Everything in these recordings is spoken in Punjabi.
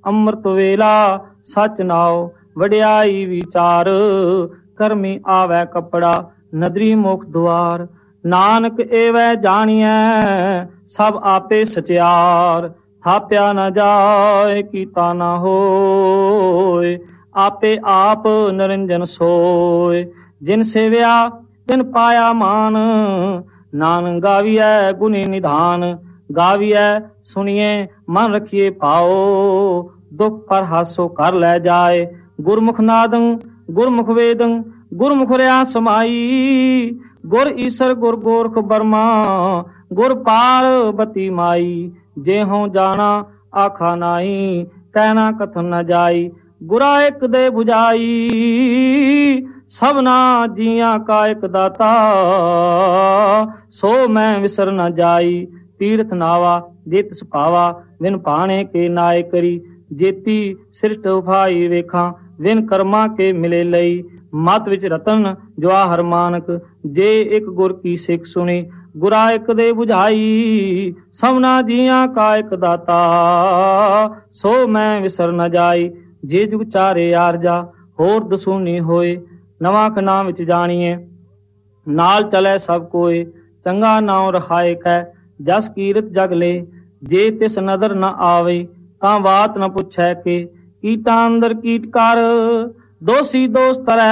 ਅੰਮ੍ਰਿਤ ਵੇਲਾ ਸਚ ਨਾਉ ਵਡਿਆਈ ਵਿਚਾਰ। ਕਰਮੀ ਆਵੈ ਕੱਪੜਾ ਨਦਰੀ ਮੁਖ ਦੁਆਰ। ਨਾਨਕ ਏਵੈ ਜਾਣੀਐ ਸਭ ਆਪੇ ਸਚਿਆਰ। ਥਾਪਿਆ ਨਾ ਜਾਏ ਕੀਤਾ ਨਾ ਹੋਏ ਆਪੇ ਆਪ ਨਿਰੰਜਨ ਸੋਏ। ਜਿਨ ਸੇਵਿਆ ਤਿਨ ਪਾਇਆ ਮਾਨ ਨਾਨਕ ਗਾਵੀਐ ਗੁਣੀ ਨਿਧਾਨ। ਗਾਵੀਐ ਸੁਣੀਏ ਮਨ ਰਖੀਏ ਪਾਓ ਦੁਖ ਪਰ ਹਾਸੋ ਕਰ ਲੈ ਜਾਏ। ਗੁਰਮੁਖ ਨਾਦੰ ਗੁਰਮੁਖ ਵੇਦੰ ਗੁਰਮੁਖ ਰਿਆ ਸਮਾਈ। ਗੁਰ ਈਸਰ ਗੁਰ ਗੋਰਖ ਬਰਮਾ ਗੁਰ ਪਾਰਬਤੀ ਮਾਈ। ਜੇ ਹਉ ਜਾਣਾ ਆਖਾ ਨਾਹੀ ਕਹਿਣਾ ਕਥਨ ਨ ਜਾਈ। ਗੁਰਾ ਇੱਕ ਦੇ 부ਝਾਈ ਸਭਨਾ ਜੀਆਂ ਕਾ ਇੱਕ ਦਾਤਾ। ਸੋ ਮੈਂ ਵਿਸਰ ਨ ਜਾਈ ਤੀਰਥ ਨਾਵਾ ਜੇ ਤਿਸ ਭਾਵਾ। ਵਿਨ ਭਾਣੇ ਕੇ ਨਾਏ ਕਰੀ ਜੇਤੀ ਸ੍ਰਿਸ਼ਟ ਉਫਾਈ ਵੇਖਾਂ। ਵਿਨ ਕਰਮਾਂ ਕੇ ਮਿਲੇ ਲਈ ਮਤ ਵਿੱਚ ਰਤਨ ਜਵਾਹਰ ਮਾਨਕ। ਜੇ ਇੱਕ ਗੁਰ ਕੀ ਸਿੱਖ ਸੁਣੀ ਗੁਰਾ ਇੱਕ ਦੇ 부ਝਾਈ। ਸਭਨਾ ਜੀਆਂ ਕਾ ਇੱਕ ਦਾਤਾ ਸੋ ਮੈਂ ਵਿਸਰ ਨ ਜਾਈ। ਜੇ ਜੁਗ ਚਾਰੇ ਆਰਜਾ ਹੋਰ ਦਸੂਨੀ ਹੋਏ ਨਵਾਂ ਖਨਾ ਵਿੱਚ ਜਾਣੀਏ। ਨਾਲ ਚਲੇ ਸਭ ਕੋਏ ਚੰਗਾ ਨਾਉ ਰਖਾਏ ਕੈ ਜਸ ਕੀਰਤ ਜਗ ਲੈ। ਜੇ ਤਿਸ ਨਦਰ ਨ ਆਵੇ ਤਾਂ ਬਾਤ ਨ ਪੁੱਛੈ ਕੇ ਕੀਟਾਂ ਅੰਦਰ ਕੀਟ ਕਰ। ਦੋਸੀ ਦੋਸ ਤਰੈ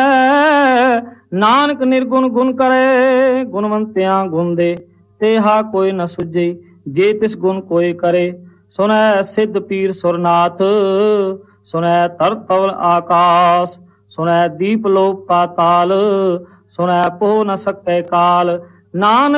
ਨਾਨਕ ਨਿਰਗੁਣ ਗੁਣ ਕਰੇ। ਗੁਣਵੰਤਿਆਂ ਗੁਣ ਦੇ ਤੇਹਾ ਕੋਈ ਨ ਸੁਝੇ। ਜੇ ਤਿਸ ਗੁਣ ਕੋਈ ਕਰੇ ਸੁਨੈ ਸਿੱਧ ਪੀਰ ਸੁਰਨਾਥ। ਸੁਨੈ ਧਰਤ ਤਵਲ ਆਕਾਸ ਸੁਨੈ ਦੀਪ ਲੋਕ ਪਾਤਾਲ। ਸੁਨੈ ਪੋ ਨ ਸਕੈ ਕਾਲ। ਨਾਨਕ